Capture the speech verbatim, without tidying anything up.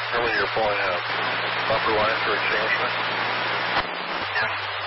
Currently you're pulling a buffer line for extinguishment? Yes.